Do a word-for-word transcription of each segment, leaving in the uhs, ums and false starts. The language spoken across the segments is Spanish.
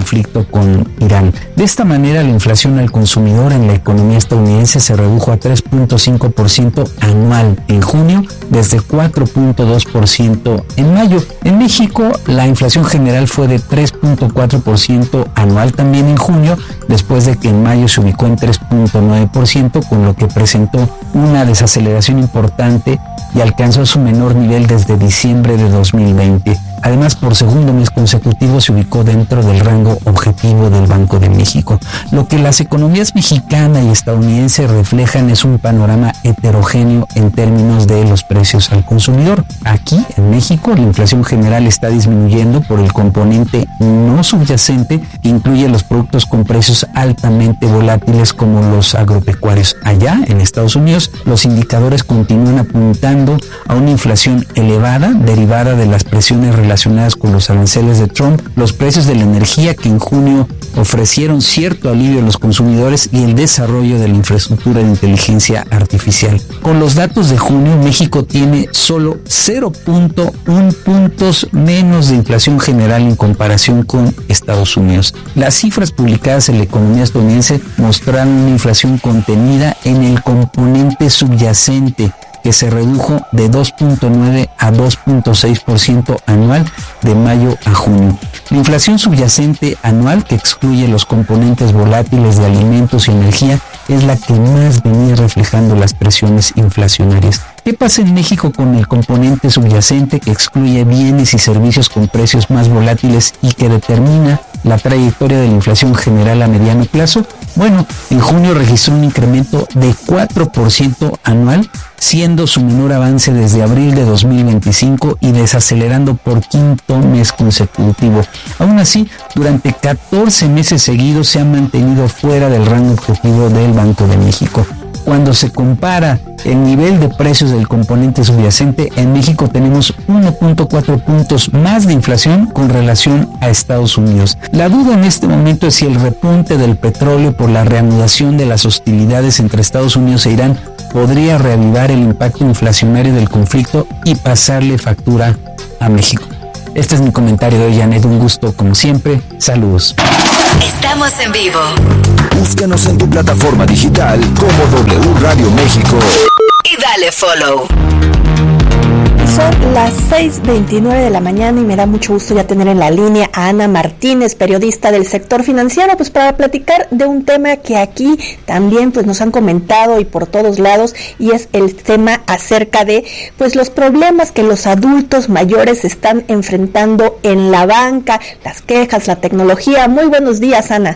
conflicto con Irán. De esta manera, la inflación al consumidor en la economía estadounidense se redujo a tres punto cinco por ciento anual en junio, desde cuatro punto dos por ciento en mayo. En México, la inflación general fue de tres punto cuatro por ciento anual también en junio, después de que en mayo se ubicó en tres punto nueve por ciento, con lo que presentó una desaceleración importante y alcanzó su menor nivel desde diciembre de dos mil veinte. Además, por segundo mes consecutivo se ubicó dentro del rango objetivo del Banco de México. Lo que las economías mexicana y estadounidense reflejan es un panorama heterogéneo en términos de los precios al consumidor. Aquí, en México, la inflación general está disminuyendo por el componente no subyacente que incluye los productos con precios altamente volátiles como los agropecuarios. Allá, en Estados Unidos, los indicadores continúan apuntando a una inflación elevada derivada de las presiones relacionadas relacionadas con los aranceles de Trump, los precios de la energía que en junio ofrecieron cierto alivio a los consumidores y el desarrollo de la infraestructura de inteligencia artificial. Con los datos de junio, México tiene solo cero punto uno puntos menos de inflación general en comparación con Estados Unidos. Las cifras publicadas en la economía estadounidense mostraron una inflación contenida en el componente subyacente, que se redujo de dos punto nueve a dos punto seis por ciento anual de mayo a junio. La inflación subyacente anual, que excluye los componentes volátiles de alimentos y energía, es la que más venía reflejando las presiones inflacionarias. ¿Qué pasa en México con el componente subyacente, que excluye bienes y servicios con precios más volátiles y que determina la trayectoria de la inflación general a mediano plazo? Bueno, en junio registró un incremento de cuatro por ciento anual, siendo su menor avance desde abril de dos mil veinticinco y desacelerando por quinto mes consecutivo. Aún así, durante catorce meses seguidos se ha mantenido fuera del rango objetivo del Banco de México. Cuando se compara el nivel de precios del componente subyacente, en México tenemos uno punto cuatro puntos más de inflación con relación a Estados Unidos. La duda en este momento es si el repunte del petróleo por la reanudación de las hostilidades entre Estados Unidos e Irán podría reavivar el impacto inflacionario del conflicto y pasarle factura a México. Este es mi comentario de hoy, Janet. Un gusto, como siempre. Saludos. Estamos en vivo. Búscanos en tu plataforma digital como W Radio México. Y dale follow. Son las seis veintinueve de la mañana y me da mucho gusto ya tener en la línea a Ana Martínez, periodista del sector financiero, pues para platicar de un tema que aquí también pues nos han comentado y por todos lados, y es el tema acerca de pues los problemas que los adultos mayores están enfrentando en la banca, las quejas, la tecnología. Muy buenos días, Ana.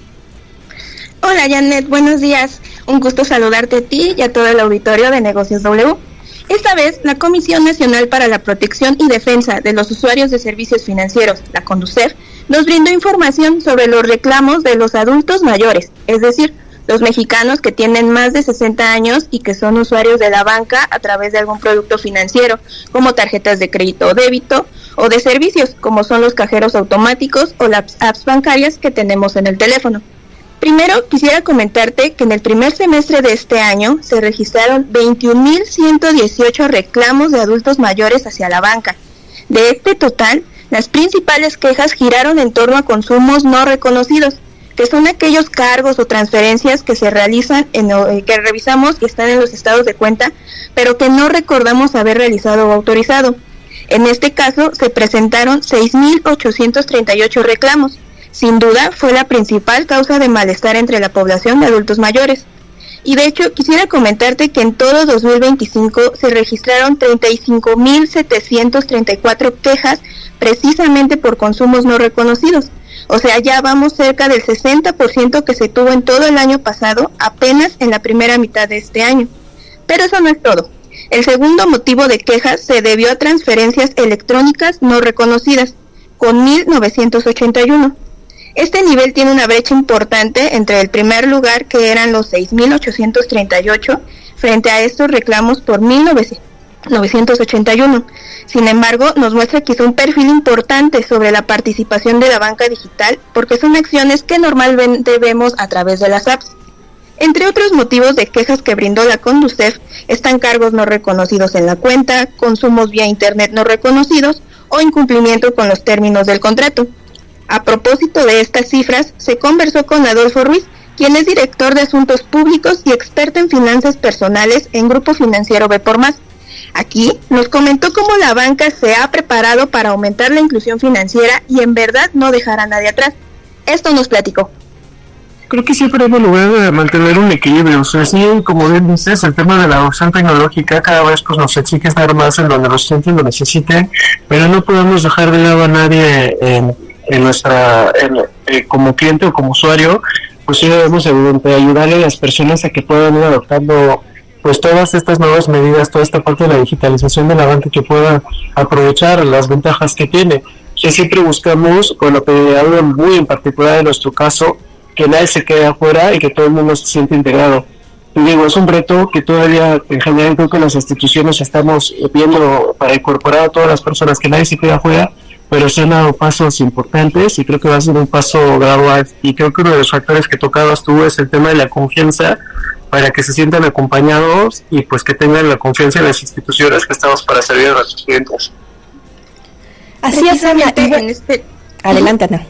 Hola, Janet, buenos días. Un gusto saludarte a ti y a todo el auditorio de Negocios W. Esta vez, la Comisión Nacional para la Protección y Defensa de los Usuarios de Servicios Financieros, la CONDUCEF, nos brindó información sobre los reclamos de los adultos mayores, es decir, los mexicanos que tienen más de sesenta años y que son usuarios de la banca a través de algún producto financiero, como tarjetas de crédito o débito, o de servicios, como son los cajeros automáticos o las apps bancarias que tenemos en el teléfono. Primero, quisiera comentarte que en el primer semestre de este año se registraron veintiún mil ciento dieciocho reclamos de adultos mayores hacia la banca. De este total, las principales quejas giraron en torno a consumos no reconocidos, que son aquellos cargos o transferencias que se realizan, en, eh, que revisamos y están en los estados de cuenta, pero que no recordamos haber realizado o autorizado. En este caso, se presentaron seis mil ochocientos treinta y ocho reclamos. Sin duda, fue la principal causa de malestar entre la población de adultos mayores. Y de hecho, quisiera comentarte que en todo dos mil veinticinco se registraron treinta y cinco mil setecientos treinta y cuatro quejas precisamente por consumos no reconocidos. O sea, ya vamos cerca del sesenta por ciento que se tuvo en todo el año pasado, apenas en la primera mitad de este año. Pero eso no es todo. El segundo motivo de quejas se debió a transferencias electrónicas no reconocidas, con mil novecientos ochenta y uno. Este nivel tiene una brecha importante entre el primer lugar, que eran los seis mil ochocientos treinta y ocho, frente a estos reclamos por mil novecientos ochenta y uno. Sin embargo, nos muestra quizá un perfil importante sobre la participación de la banca digital, porque son acciones que normalmente vemos a través de las apps. Entre otros motivos de quejas que brindó la CONDUCEF están cargos no reconocidos en la cuenta, consumos vía internet no reconocidos o incumplimiento con los términos del contrato. A propósito de estas cifras, se conversó con Adolfo Ruiz, quien es director de Asuntos Públicos y experto en finanzas personales en Grupo Financiero B por Más. Aquí nos comentó cómo la banca se ha preparado para aumentar la inclusión financiera y en verdad no dejar a nadie atrás. Esto nos platicó. Creo que siempre hemos logrado mantener un equilibrio. O sea, sí, como bien dices, el tema de la adopción tecnológica cada vez pues nos exige estar más en donde los clientes lo necesiten, pero no podemos dejar de lado a nadie en, en nuestra, en, eh, como cliente o como usuario. Pues sí debemos evidente ayudarle a las personas a que puedan ir adoptando pues todas estas nuevas medidas, toda esta parte de la digitalización de la banca, que puedan aprovechar las ventajas que tiene. Que siempre buscamos, con lo que hablo muy en particular en nuestro caso, que nadie se quede afuera y que todo el mundo se siente integrado. Y digo, es un reto que todavía en general creo que las instituciones estamos viendo para incorporar a todas las personas, que nadie se quede afuera, pero se han dado pasos importantes y creo que va a ser un paso gradual. Y creo que uno de los factores que tocabas tú es el tema de la confianza, para que se sientan acompañados y pues que tengan la confianza en las instituciones que estamos para servir a nuestros clientes. Así es, Ana. En este... Adelante, Ana.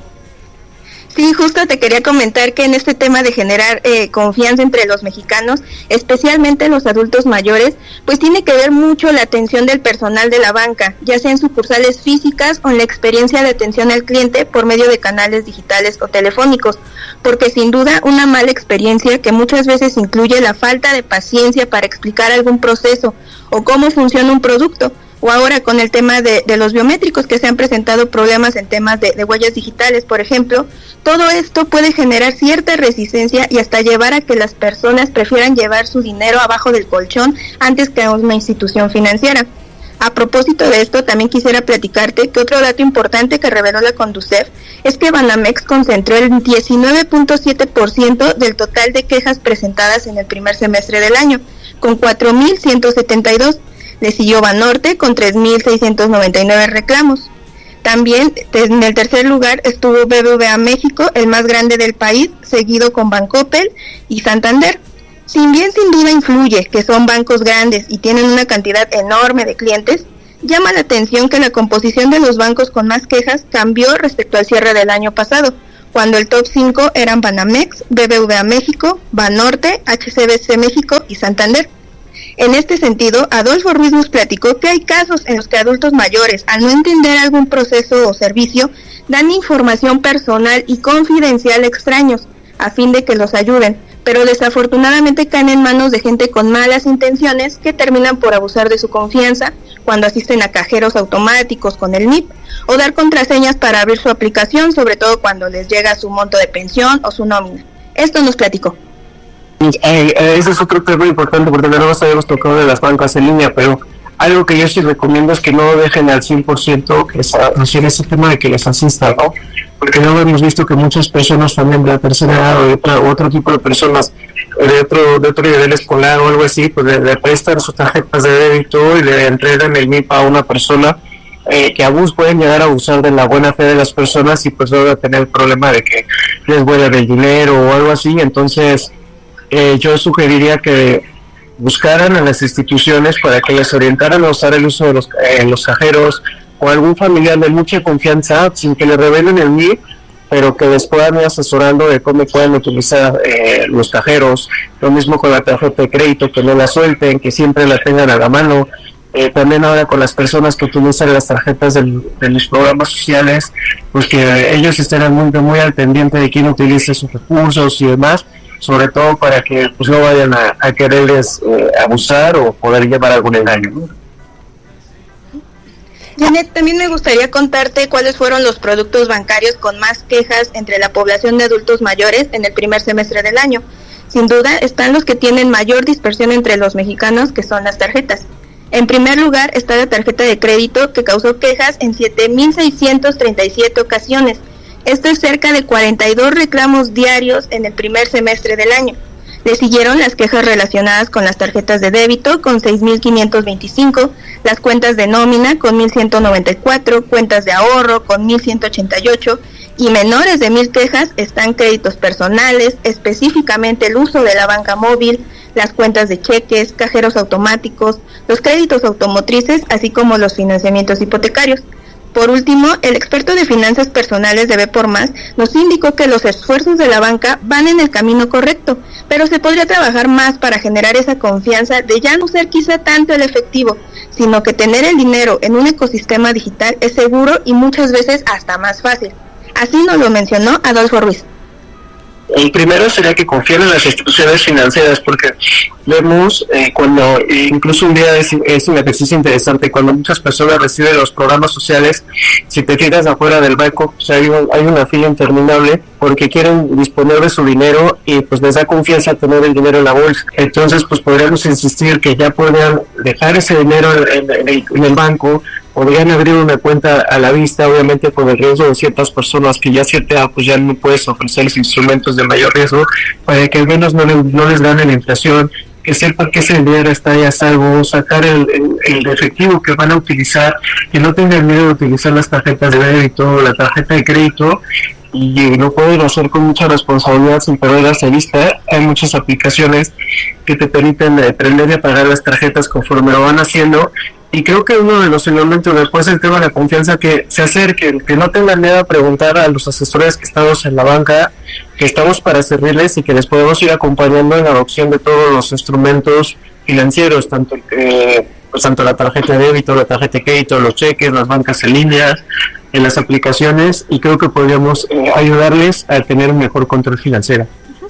Sí, justo te quería comentar que en este tema de generar eh, confianza entre los mexicanos, especialmente los adultos mayores, pues tiene que ver mucho la atención del personal de la banca, ya sea en sucursales físicas o en la experiencia de atención al cliente por medio de canales digitales o telefónicos, porque sin duda una mala experiencia que muchas veces incluye la falta de paciencia para explicar algún proceso o cómo funciona un producto, o ahora con el tema de, de los biométricos, que se han presentado problemas en temas de, de huellas digitales, por ejemplo. Todo esto puede generar cierta resistencia y hasta llevar a que las personas prefieran llevar su dinero abajo del colchón antes que a una institución financiera. A propósito de esto, también quisiera platicarte que otro dato importante que reveló la Conducef es que Banamex concentró el diecinueve punto siete por ciento del total de quejas presentadas en el primer semestre del año, con cuatro mil ciento setenta y dos. Le siguió Banorte con tres mil seiscientos noventa y nueve reclamos. También en el tercer lugar estuvo B B V A México, el más grande del país, seguido con Bancoppel y Santander. Si bien sin duda influye que son bancos grandes y tienen una cantidad enorme de clientes, llama la atención que la composición de los bancos con más quejas cambió respecto al cierre del año pasado, cuando el top cinco eran Banamex, B B V A México, Banorte, H S B C México y Santander. En este sentido, Adolfo Ruiz nos platicó que hay casos en los que adultos mayores, al no entender algún proceso o servicio, dan información personal y confidencial a extraños, a fin de que los ayuden, pero desafortunadamente caen en manos de gente con malas intenciones que terminan por abusar de su confianza cuando asisten a cajeros automáticos con el N I P, o dar contraseñas para abrir su aplicación, sobre todo cuando les llega su monto de pensión o su nómina. Esto nos platicó. Eh, eh, ese es otro tema importante, porque no nos habíamos tocado de las bancas en línea, pero algo que yo sí recomiendo es que no dejen al cien por ciento que esa, ese tema de que les asista, ¿no? Porque luego hemos visto que muchas personas también de la tercera edad o de otra, otro tipo de personas de otro de otro nivel escolar o algo así, pues le, le prestan sus tarjetas de débito y le entregan el N I P a una persona eh, que abus pueden llegar a abusar de la buena fe de las personas y pues luego a tener el problema de que les vuelven el dinero o algo así. Entonces Eh, yo sugeriría que buscaran a las instituciones para que les orientaran a usar el uso de los, eh, los cajeros o algún familiar de mucha confianza sin que le revelen el N I P, pero que les puedan ir asesorando de cómo pueden utilizar eh, los cajeros. Lo mismo con la tarjeta de crédito, que no la suelten, que siempre la tengan a la mano. Eh, también ahora con las personas que utilizan las tarjetas del, de los programas sociales, pues que ellos estén muy, muy al pendiente de quién utilice sus recursos y demás, sobre todo para que pues no vayan a, a quererles eh, abusar o poder llevar algún engaño, ¿no? Janet, también me gustaría contarte cuáles fueron los productos bancarios con más quejas entre la población de adultos mayores en el primer semestre del año. Sin duda están los que tienen mayor dispersión entre los mexicanos, que son las tarjetas. En primer lugar está la tarjeta de crédito, que causó quejas en siete mil seiscientas treinta y siete ocasiones. Esto es cerca de cuarenta y dos reclamos diarios en el primer semestre del año. Le siguieron las quejas relacionadas con las tarjetas de débito, con seis mil quinientos veinticinco, las cuentas de nómina, con mil ciento noventa y cuatro, cuentas de ahorro, con mil ciento ochenta y ocho, y menores de mil quejas están créditos personales, específicamente el uso de la banca móvil, las cuentas de cheques, cajeros automáticos, los créditos automotrices, así como los financiamientos hipotecarios. Por último, el experto de finanzas personales de B por Más nos indicó que los esfuerzos de la banca van en el camino correcto, pero se podría trabajar más para generar esa confianza de ya no usar quizá tanto el efectivo, sino que tener el dinero en un ecosistema digital es seguro y muchas veces hasta más fácil. Así nos lo mencionó Adolfo Ruiz. El primero sería que confíen en las instituciones financieras, porque vemos eh, cuando, eh, incluso un día es, es un ejercicio interesante, cuando muchas personas reciben los programas sociales, si te fijas afuera del banco, pues hay, un, hay una fila interminable, porque quieren disponer de su dinero y pues les da confianza tener el dinero en la bolsa. Entonces pues podríamos insistir que ya podrían dejar ese dinero en, en, el, en el banco, podrían abrir una cuenta a la vista, obviamente con el riesgo de ciertas personas que ya a cierta edad pues ya no puedes ofrecerles instrumentos de mayor riesgo, para que al menos no, le, no les gane la inflación, que sepan que ese dinero está ahí a salvo, sacar el, el, el efectivo que van a utilizar, que no tengan miedo de utilizar las tarjetas de débito, la tarjeta de crédito, y lo pueden hacer con mucha responsabilidad sin perderlas de vista. Hay muchas aplicaciones que te permiten eh, prender y apagar las tarjetas conforme lo van haciendo. Y creo que uno de los elementos después el tema de la confianza, que se acerquen, que no tengan miedo a preguntar a los asesores que estamos en la banca, que estamos para servirles y que les podemos ir acompañando en la adopción de todos los instrumentos financieros, tanto eh, pues tanto la tarjeta de débito, la tarjeta de crédito, los cheques, las bancas en línea, en las aplicaciones, y creo que podríamos eh, ayudarles a tener un mejor control financiero.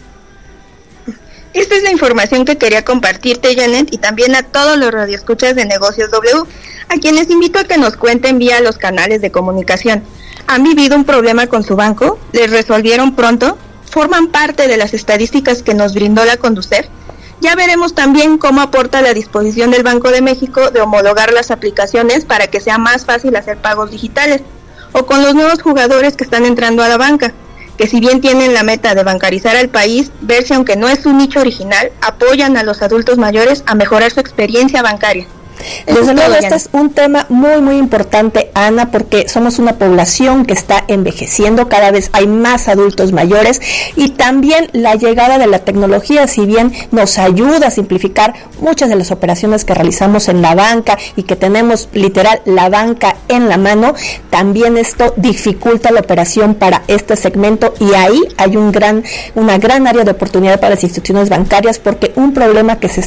Esta es la información que quería compartirte, Janet, y también a todos los radioescuchas de Negocios W, a quienes invito a que nos cuenten vía los canales de comunicación. ¿Han vivido un problema con su banco? ¿Les resolvieron pronto? ¿Forman parte de las estadísticas que nos brindó la Conducef? Ya veremos también cómo aporta la disposición del Banco de México de homologar las aplicaciones para que sea más fácil hacer pagos digitales, o con los nuevos jugadores que están entrando a la banca, que si bien tienen la meta de bancarizar al país, ver si aunque no es su nicho original, apoyan a los adultos mayores a mejorar su experiencia bancaria. Desde luego, este es un tema muy, muy importante, Ana, porque somos una población que está envejeciendo, cada vez hay más adultos mayores, y también la llegada de la tecnología, si bien nos ayuda a simplificar muchas de las operaciones que realizamos en la banca y que tenemos literal la banca en la mano, también esto dificulta la operación para este segmento, y ahí hay un gran, una gran área de oportunidad para las instituciones bancarias, porque un problema que se